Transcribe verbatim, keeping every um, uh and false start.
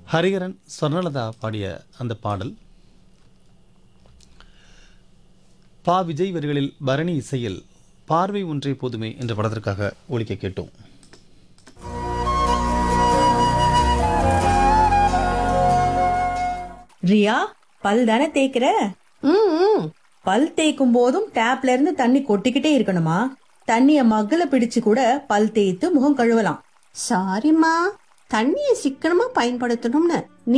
ஹரிஹரன் ஸ்வர்ணலதா பாடிய அந்த பாடல் பா விஜய் வரிகளில் பரணி இசையில் பார்வை ஒன்றே போதுமே என்ற படத்திற்காக ஒலிக்க கேட்டோம். ரியா, பல் தானே தேய்க்கிற? ம் பல் தேய்க்கும் போதும் டேப்ல இருந்து தண்ணி கொட்டிக்கிட்டே இருக்கணுமா? தண்ணிய மக்குல பிடிச்சு கூட பல் தேய்த்து முகம் கழுவலாம். சாரிம்மா, தண்ணியை சிக்கனமா பயன்படுத்தணும்னு